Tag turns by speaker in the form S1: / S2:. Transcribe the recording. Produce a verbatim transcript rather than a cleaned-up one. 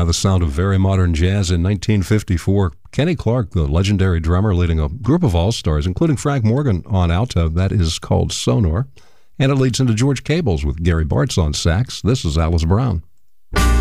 S1: uh, the sound of very modern jazz in nineteen fifty-four. Kenny Clark, the legendary drummer, leading a group of all-stars, including Frank Morgan on alto. That is called Sonor. And it leads into George Cables with Gary Bartz on sax. This is Alice Brown.